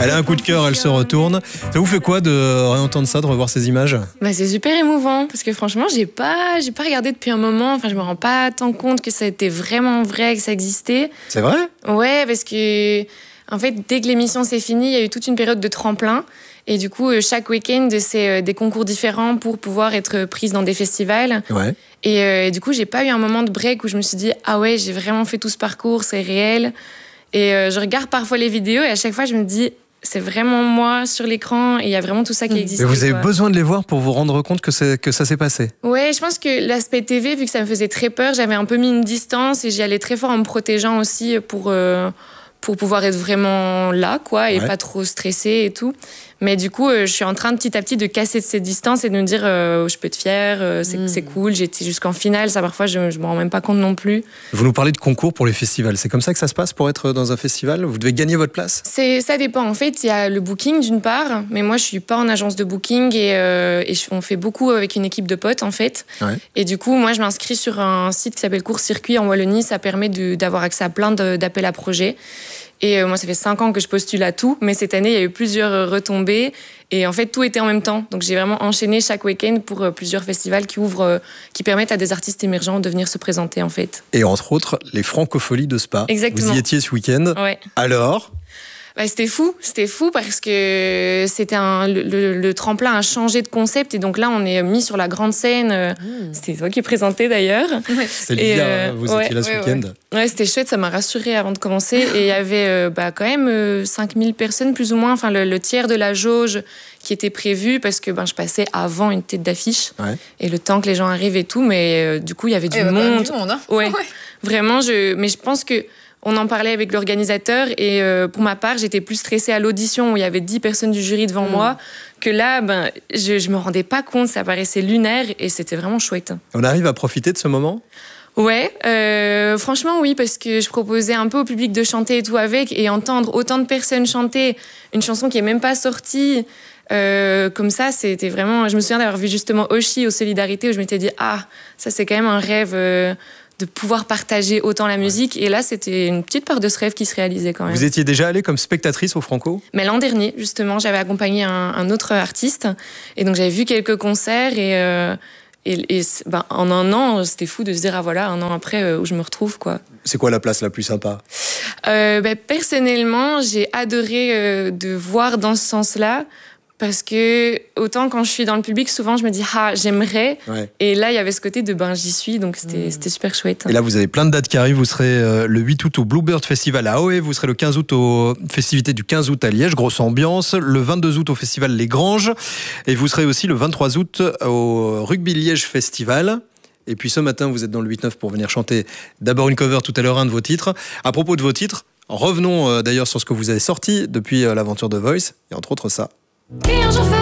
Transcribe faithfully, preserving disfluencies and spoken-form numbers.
Elle a un coup de cœur, elle se retourne. Ça vous fait quoi de réentendre ça, de revoir ces images? Bah, c'est super émouvant parce que franchement, j'ai pas, j'ai pas regardé depuis un moment. Enfin, je me rends pas tant compte que ça était vraiment vrai, que ça existait. C'est vrai? Ouais, parce que en fait, dès que l'émission s'est finie, il y a eu toute une période de tremplin. Et du coup, chaque week-end, c'est des concours différents pour pouvoir être prise dans des festivals. Ouais. Et euh, du coup, j'ai pas eu un moment de break où je me suis dit « Ah ouais, j'ai vraiment fait tout ce parcours, c'est réel ». Et euh, je regarde parfois les vidéos et à chaque fois, je me dis « C'est vraiment moi sur l'écran et il y a vraiment tout ça qui existe ». Mais vous avez quoi. besoin de les voir pour vous rendre compte que, c'est, que ça s'est passé? Ouais, je pense que l'aspect T V, vu que ça me faisait très peur, j'avais un peu mis une distance et j'y allais très fort en me protégeant aussi pour... Euh, pour pouvoir être vraiment là, quoi, et ouais. pas trop stressée et tout. Mais du coup, euh, je suis en train de, petit à petit de casser cette distance et de me dire euh, je peux être fière, euh, c'est, mmh. c'est cool, j'ai été jusqu'en finale, ça parfois je ne me rends même pas compte non plus. Vous nous parlez de concours pour les festivals, c'est comme ça que ça se passe pour être dans un festival? Vous devez gagner votre place? c'est, Ça dépend, en fait, il y a le booking d'une part, mais moi je ne suis pas en agence de booking et, euh, et on fait beaucoup avec une équipe de potes en fait. Ouais. Et du coup, moi je m'inscris sur un site qui s'appelle Court Circuit en Wallonie, ça permet de, d'avoir accès à plein de, d'appels à projets. Et euh, moi, ça fait cinq ans que je postule à tout, mais cette année, il y a eu plusieurs retombées. Et en fait, tout était en même temps. Donc, j'ai vraiment enchaîné chaque week-end pour euh, plusieurs festivals qui ouvrent, euh, qui permettent à des artistes émergents de venir se présenter, en fait. Et entre autres, les Francopholies de Spa. Exactement. Vous y étiez ce week-end. Ouais. Alors ? Bah, c'était fou, c'était fou parce que c'était un, le, le, le tremplin a changé de concept et donc là on est mis sur la grande scène. Mmh. C'était toi qui présentais d'ailleurs. Ouais. C'est Lydia, euh, vous ouais, étiez là ce ouais, week-end. Ouais. ouais, c'était chouette, ça m'a rassurée avant de commencer et il y avait euh, bah, quand même euh, cinq mille personnes plus ou moins, enfin le, le tiers de la jauge qui était prévu parce que ben, je passais avant une tête d'affiche ouais. et le temps que les gens arrivent et tout, mais euh, du coup il y avait du, et monde. du monde. Hein. Ouais. ouais, vraiment, je, mais je pense que on en parlait avec l'organisateur et euh, pour ma part, j'étais plus stressée à l'audition où il y avait dix personnes du jury devant mmh. moi que là, ben, je, je me rendais pas compte, ça paraissait lunaire et c'était vraiment chouette. On arrive à profiter de ce moment ? Ouais, euh, franchement oui, parce que je proposais un peu au public de chanter et tout avec et entendre autant de personnes chanter une chanson qui est même pas sortie. Euh, comme ça, c'était vraiment... Je me souviens d'avoir vu justement Oshi aux Solidarités où je m'étais dit « Ah, ça c'est quand même un rêve... Euh, de pouvoir partager autant la musique. Et là, c'était une petite part de ce rêve qui se réalisait quand même. Vous étiez déjà allée comme spectatrice au Franco ? Mais l'an dernier, justement, j'avais accompagné un, un autre artiste. Et donc, j'avais vu quelques concerts. Et, euh, et, et ben, en un an, c'était fou de se dire, ah voilà, un an après, euh, où je me retrouve, quoi. C'est quoi la place la plus sympa ? euh, ben, Personnellement, j'ai adoré euh, de voir dans ce sens-là. Parce que, autant quand je suis dans le public, souvent je me dis « Ah, j'aimerais ouais. ». Et là, il y avait ce côté de « Ben, j'y suis », donc c'était, mmh. c'était super chouette. Et là, vous avez plein de dates qui arrivent. Vous serez euh, le huit août au Bluebird Festival à Ahoe. Vous serez le quinze août aux festivités du quinze août à Liège, grosse ambiance. Le vingt-deux août au festival Les Granges. Et vous serez aussi le vingt-trois août au Rugby Liège Festival. Et puis ce matin, vous êtes dans le huit neuf pour venir chanter d'abord une cover, tout à l'heure un de vos titres. À propos de vos titres, revenons euh, d'ailleurs sur ce que vous avez sorti depuis euh, l'aventure de Voice. Et entre autres ça. Et un jour